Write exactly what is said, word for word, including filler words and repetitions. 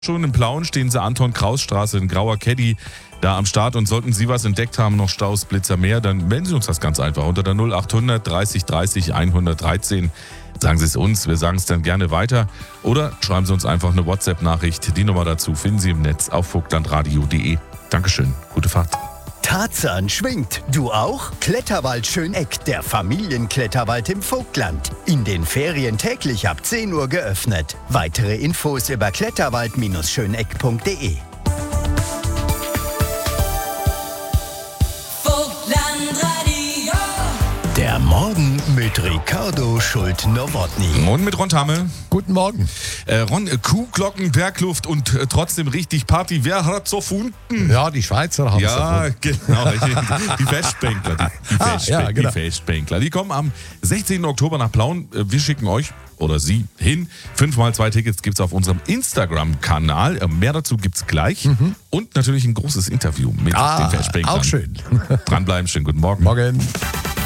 Schon im Plauen stehen sie Anton-Kraus-Straße in grauer Caddy da am Start, und sollten Sie was entdeckt haben, noch Staus, Blitzer mehr, dann melden Sie uns das ganz einfach unter der null achthundert dreißig dreißig hundertdreizehn. Sagen Sie es uns, wir sagen es dann gerne weiter, oder schreiben Sie uns einfach eine WhatsApp-Nachricht. Die Nummer dazu finden Sie im Netz auf vogtlandradio punkt de. Dankeschön, gute Fahrt. Tarzan schwingt. Du auch? Kletterwald Schöneck, der Familienkletterwald im Vogtland. In den Ferien täglich ab zehn Uhr geöffnet. Weitere Infos über kletterwald Schöneck punkt de. Der Morgen mit Ricardo Schult-Nowotny. Und mit Ron Tamme. Guten Morgen. Äh, Ron, äh, Kuhglocken, Bergluft und äh, trotzdem richtig Party. Wer hat so gefunden? Ja, die Schweizer haben es Ja, erfunden. genau. Die Festbänkler. Die, die, Ah, Festbän- ja, genau. die Festbänkler. Die kommen am sechzehnten Oktober nach Plauen. Wir schicken euch oder Sie hin. Fünf mal zwei Tickets gibt es auf unserem Instagram-Kanal. Äh, Mehr dazu gibt es gleich. Mhm. Und natürlich ein großes Interview mit Ah, den Festbänklern. auch schön. Dranbleiben, schönen guten Morgen. Morgen.